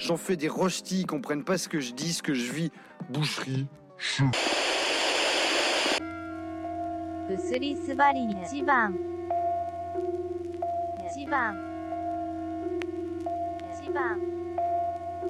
J'en fais des rostis, ils comprennent pas ce que je dis, ce que je vis. Boucherie. ブスリスバリ1番1番1番